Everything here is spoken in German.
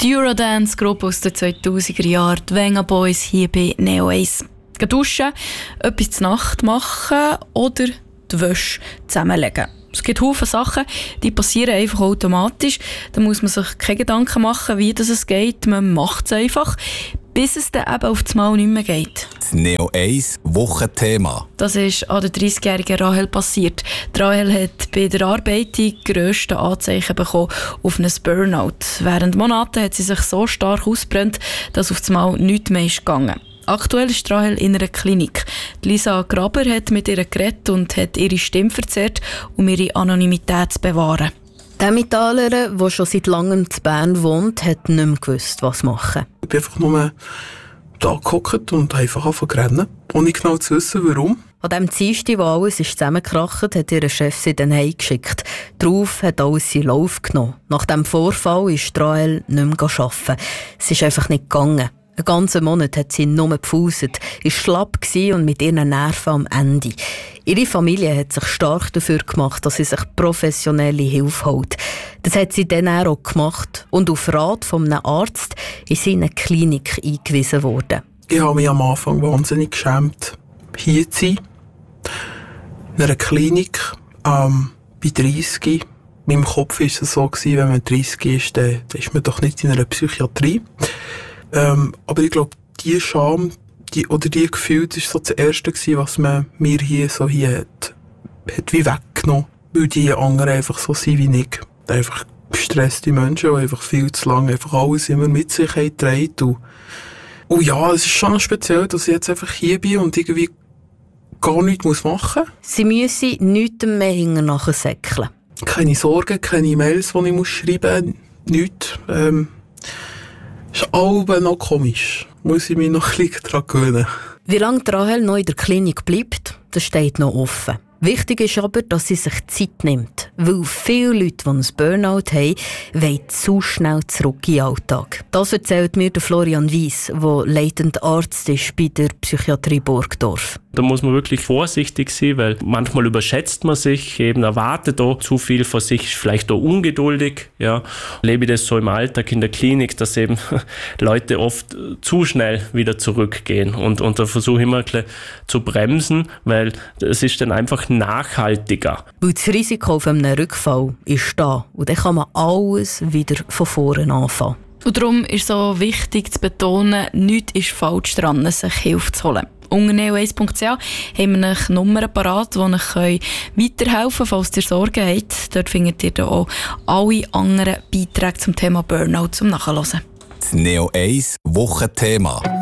Die Eurodance-Gruppe aus den 2000er Jahren, die Venga Boys hier bei Neo 1. Duschen, etwas zur Nacht machen oder die Wäsche zusammenlegen. Es gibt viele Sachen, die passieren einfach automatisch. Da muss man sich keine Gedanken machen, wie das geht. Man macht es einfach, bis es dann eben auf das Mal nicht mehr geht. Das Neo 1 Wochenthema. Das ist an der 30-jährigen Rahel passiert. Die Rahel hat bei der Arbeit die grössten Anzeichen bekommen auf einen Burnout. Während Monaten hat sie sich so stark ausgebrannt, dass auf das Mal nichts mehr ist gegangen. Aktuell ist Rahel in einer Klinik. Lisa Graber hat mit ihr geredet und hat ihre Stimme verzerrt, um ihre Anonymität zu bewahren. Die Emmentaler, die schon seit langem in Bern wohnt, hat nicht mehr gewusst, was machen. Ich bin einfach nur da gehockt und einfach angefangen zu rennen, ohne genau zu wissen, warum. An dem Dienstag, wo alles zusammengekracht, hat ihr Chef sie dann heimgeschickt. Darauf hat alles seinen Lauf genommen. Nach diesem Vorfall ist Rahel nicht mehr arbeiten. Es ist einfach nicht gegangen. Einen ganzen Monat hat sie nur gepfuset, war schlapp und mit ihren Nerven am Ende. Ihre Familie hat sich stark dafür gemacht, dass sie sich professionelle Hilfe holt. Das hat sie dann auch gemacht und auf Rat von einem Arzt ist sie in eine Klinik eingewiesen worden. Ich habe mich am Anfang wahnsinnig geschämt, hier zu sein. In einer Klinik, bei 30. In meinem Kopf war es so, wenn man 30 ist, dann ist man doch nicht in einer Psychiatrie. Aber ich glaube, diese Scham oder die Gefühle, das war so das Erste, was man mir hier hat wie weggenommen. Weil die anderen einfach so sind wie ich. Einfach gestresste Menschen, die einfach viel zu lange einfach alles immer mit sich tragen. Und ja, es ist schon speziell, dass ich jetzt einfach hier bin und irgendwie gar nichts machen muss. Sie müssen nichts mehr hinten nachher säckeln. Keine Sorgen, keine Mails, die ich schreiben muss, nichts. Ist alles noch komisch. Muss ich mich noch ein bisschen daran gewöhnen. Wie lange Rahel noch in der Klinik bleibt, das steht noch offen. Wichtig ist aber, dass sie sich Zeit nimmt. Weil viele Leute, die ein Burnout haben, wollen zu schnell zurück in den Alltag. Das erzählt mir der Florian Weiss, der leitender Arzt ist bei der Psychiatrie Burgdorf. Da muss man wirklich vorsichtig sein, weil manchmal überschätzt man sich, eben erwartet auch zu viel von sich, ist vielleicht auch ungeduldig. Ja. Lebe ich das so im Alltag in der Klinik, dass eben Leute oft zu schnell wieder zurückgehen. Und da versuche ich immer ein bisschen zu bremsen, weil es ist dann einfach nachhaltiger. Weil das Risiko auf einen Rückfall ist da und dann kann man alles wieder von vorne anfangen. Und darum ist es so wichtig zu betonen, nichts ist falsch daran, sich Hilfe zu holen. Unter neo1.ch haben wir euch Nummern parat, die euch weiterhelfen können, falls ihr Sorgen habt. Dort findet ihr dann auch alle anderen Beiträge zum Thema Burnout zum Nachhören. Das Neo 1 Wochenthema.